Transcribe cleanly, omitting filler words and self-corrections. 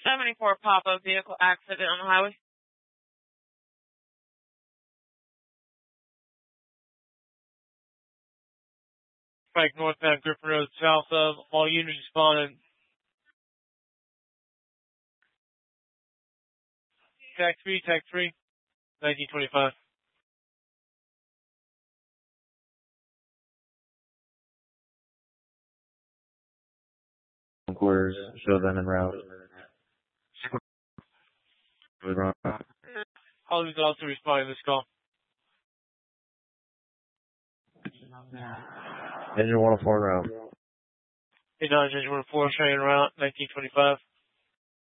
74 pop-up vehicle accident on the highway. Spike northbound Griffin Road, south of all units responding. Tag 3, 1925. Quarters, show them en route. All these also responding to this call. Engine 104 en route. 89, Engine 104, showing en route, 1925.